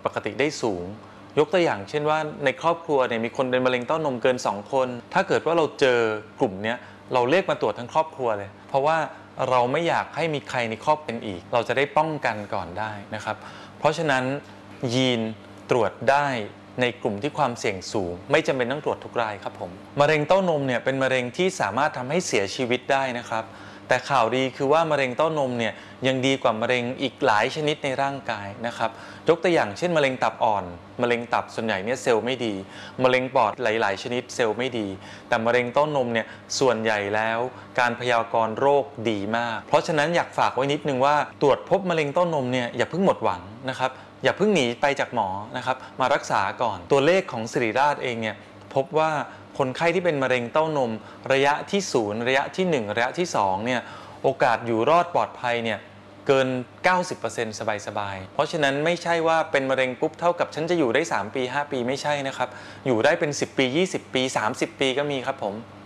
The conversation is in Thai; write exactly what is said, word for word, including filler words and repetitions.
ปกติได้สูงยกตัวอย่างเช่นว่าในครอบครัวเนี่ยมีคนเป็นมะเร็งเต้านมเกินสองคนถ้าเกิดว่าเราเจอกลุ่มนี้เราเรียกมาตรวจทั้งครอบครัวเลยเพราะว่าเราไม่อยากให้มีใครในครอบครัวเป็นอีกเราจะได้ป้องกันก่อนได้นะครับเพราะฉะนั้นยีนตรวจได้ในกลุ่มที่ความเสี่ยงสูงไม่จำเป็นต้องตรวจทุกรายครับผมมะเร็งเต้านมเนี่ยเป็นมะเร็งที่สามารถทำให้เสียชีวิตได้นะครับแต่ข่าวดีคือว่ามะเร็งเต้านมเนี่ยยังดีกว่ามะเร็งอีกหลายชนิดในร่างกายนะครับยกตัวอย่างเช่นมะเร็งตับอ่อนมะเร็งตับส่วนใหญ่เนี่ยเซลล์ไม่ดีมะเร็งปอดหลายๆชนิดเซลล์ไม่ดีแต่มะเร็งเต้านมเนี่ยส่วนใหญ่แล้วการพยากรณ์โรคดีมากเพราะฉะนั้นอยากฝากไว้นิดนึงว่าตรวจพบมะเร็งเต้านมเนี่ยอย่าเพิ่งหมดหวังนะครับอย่าเพิ่งหนีไปจากหมอนะครับมารักษาก่อนตัวเลขของศิริราชเองเนี่ยพบว่าคนไข้ที่เป็นมะเร็งเต้านมระยะที่ศูนย์ระยะที่หนึ่งระยะที่สองเนี่ยโอกาสอยู่รอดปลอดภัยเนี่ยเกิน เก้าสิบเปอร์เซ็นต์ สบายๆเพราะฉะนั้นไม่ใช่ว่าเป็นมะเร็งปุ๊บเท่ากับฉันจะอยู่ได้สามปีห้าปีไม่ใช่นะครับอยู่ได้เป็นสิบปียี่สิบปีสามสิบปีก็มีครับผม